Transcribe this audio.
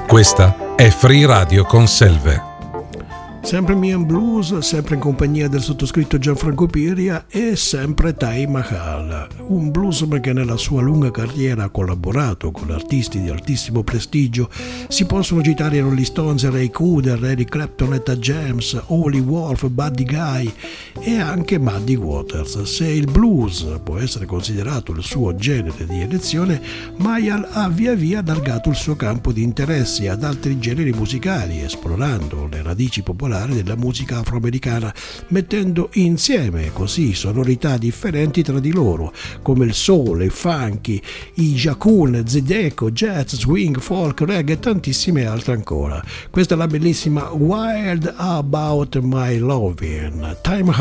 Questa è Free Radio con Selve. Sempre Mian Blues, sempre in compagnia del sottoscritto Gianfranco Piria e sempre Taj Mahal, un bluesman che nella sua lunga carriera ha collaborato con artisti di altissimo prestigio. Si possono citare Rolling Stones, Ray Cooder, Eric Clapton, Etta James, Howlin' Wolf, Buddy Guy e anche Muddy Waters. Se il blues può essere considerato il suo genere di elezione, Mahal ha via via allargato il suo campo di interessi ad altri generi musicali, esplorando le radici popolari della musica afroamericana, mettendo insieme così sonorità differenti tra di loro, come il soul, il funky, i jacun, zydeco, jazz, swing, folk, reggae e tantissime altre ancora. Questa è la bellissima Wild About My Lovin', Taj Mahal.